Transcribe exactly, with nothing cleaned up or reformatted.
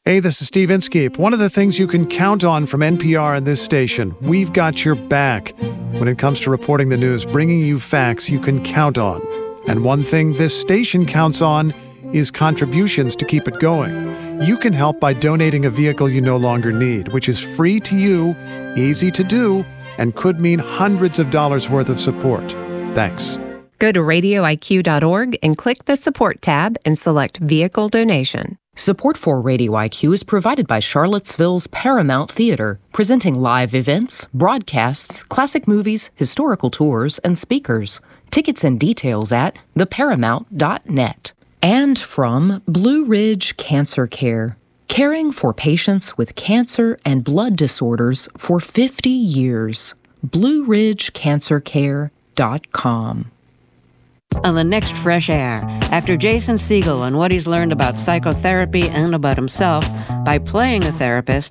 Hey, this is Steve Inskeep. One of the things you can count on from N P R and this station, we've got your back. When it comes to reporting the news, bringing you facts you can count on. And one thing this station counts on is contributions to keep it going. You can help by donating a vehicle you no longer need, which is free to you, easy to do, and could mean hundreds of dollars worth of support. Thanks. Go to radio I Q dot org and click the Support tab and select Vehicle Donation. Support for Radio I Q is provided by Charlottesville's Paramount Theater, presenting live events, broadcasts, classic movies, historical tours, and speakers. Tickets and details at the paramount dot net. And from Blue Ridge Cancer Care, caring for patients with cancer and blood disorders for fifty years. blue ridge cancer care dot com. On the next Fresh Air, after Jason Segel and what he's learned about psychotherapy and about himself by playing a therapist,